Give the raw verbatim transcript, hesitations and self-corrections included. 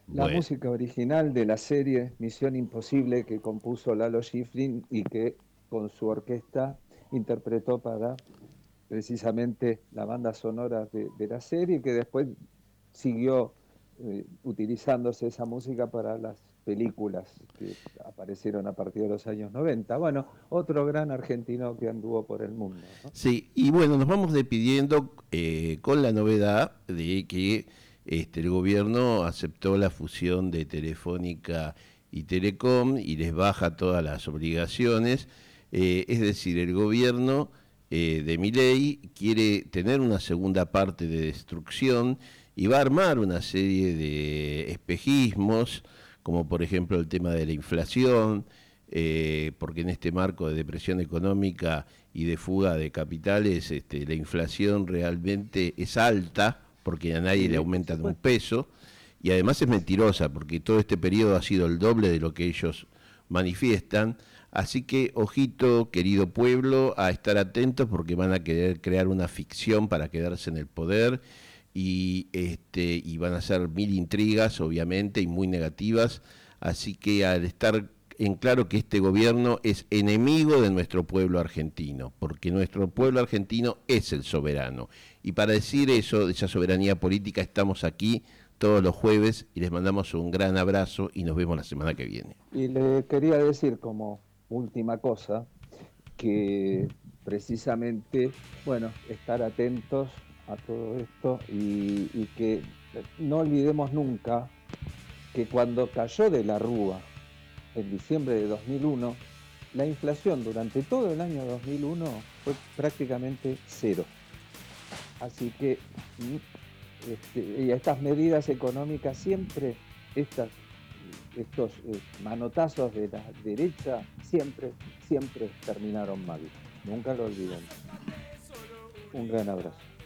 La Bueno, música original de la serie Misión Imposible que compuso Lalo Schifrin y que con su orquesta interpretó para precisamente la banda sonora de, de la serie, que después siguió eh, utilizándose esa música para las películas que aparecieron a partir de los años noventa. Bueno, otro gran argentino que anduvo por el mundo, ¿no? sí, y bueno, nos vamos despidiendo eh, con la novedad de que este, el gobierno aceptó la fusión de Telefónica y Telecom y les baja todas las obligaciones. Eh, es decir, el gobierno eh, de Milei quiere tener una segunda parte de destrucción y va a armar una serie de espejismos, como por ejemplo el tema de la inflación, eh, porque en este marco de depresión económica y de fuga de capitales, este, la inflación realmente es alta, porque a nadie le Sí, por aumentan un supuesto. peso, y además es mentirosa, porque todo este periodo ha sido el doble de lo que ellos manifiestan. Así que, ojito, querido pueblo, a estar atentos porque van a querer crear una ficción para quedarse en el poder y, este, y van a ser mil intrigas, obviamente, y muy negativas. Así que al estar en claro que este gobierno es enemigo de nuestro pueblo argentino, porque nuestro pueblo argentino es el soberano. Y para decir eso, de esa soberanía política, estamos aquí todos los jueves y les mandamos un gran abrazo y nos vemos la semana que viene. Y le quería decir como última cosa que precisamente, bueno, estar atentos a todo esto y, y que no olvidemos nunca que cuando cayó de la Rúa en diciembre de dos mil uno, la inflación durante todo el año dos mil uno fue prácticamente cero. Así que mm, este, y estas medidas económicas siempre, estas, estos eh, manotazos de la derecha, siempre, siempre terminaron mal. Nunca lo olvidemos. Un gran abrazo.